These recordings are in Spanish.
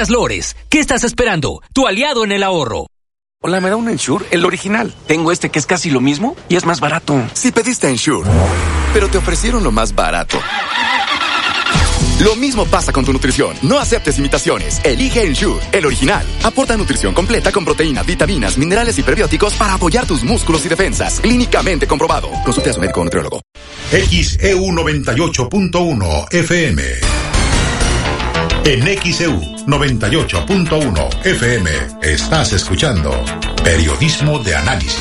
Las Lores, ¿qué estás esperando? Tu aliado en el ahorro. Hola, ¿me da un Ensure? El original. Tengo este que es casi lo mismo y es más barato. Si pediste Ensure, pero te ofrecieron lo más barato. Lo mismo pasa con tu nutrición. No aceptes imitaciones. Elige Ensure, el original. Aporta nutrición completa con proteína, vitaminas, minerales y prebióticos para apoyar tus músculos y defensas. Clínicamente comprobado. Consulte a su médico o nutriólogo. XEU 98.1 FM. En XEU 98.1 FM estás escuchando Periodismo de Análisis.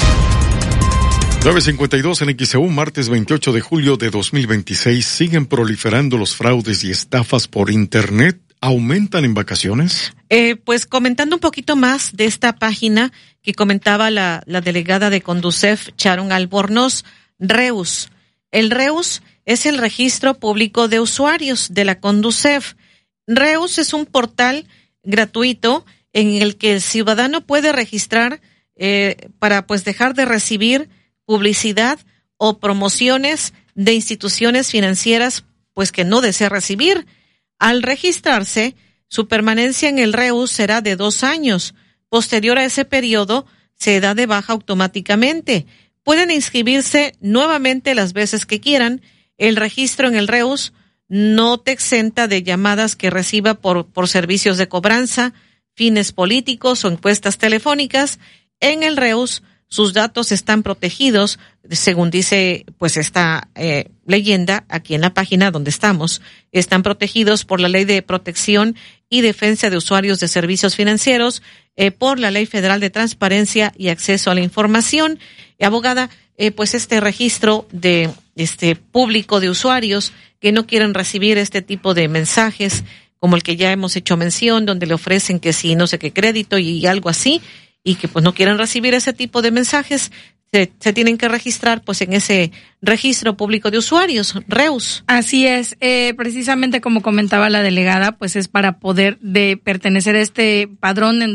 9:52 en XEU, martes 28 de julio de 2026. ¿Siguen proliferando los fraudes y estafas por Internet? ¿Aumentan en vacaciones? Pues comentando un poquito más de esta página que comentaba la delegada de Conducef, Sharon Albornoz, REUS. El REUS es el Registro Público de Usuarios de la Conducef. REUS es un portal gratuito en el que el ciudadano puede registrar para pues dejar de recibir publicidad o promociones de instituciones financieras pues que no desea recibir. Al registrarse, su permanencia en el REUS será de 2 años. Posterior a ese periodo, se da de baja automáticamente. Pueden inscribirse nuevamente las veces que quieran. El registro en el REUS no te exenta de llamadas que reciba por servicios de cobranza, fines políticos o encuestas telefónicas. En el REUS, sus datos están protegidos, según dice pues esta leyenda aquí en la página donde estamos. Están protegidos por la Ley de Protección y Defensa de Usuarios de Servicios Financieros, por la Ley Federal de Transparencia y Acceso a la Información. Abogada, pues este registro de público de usuarios que no quieren recibir este tipo de mensajes, como el que ya hemos hecho mención, donde le ofrecen que sí, no sé qué crédito y algo así, y que pues no quieren recibir ese tipo de mensajes, se tienen que registrar pues en ese registro público de usuarios, REUS. Así es, precisamente como comentaba la delegada, pues es para poder pertenecer a este padrón en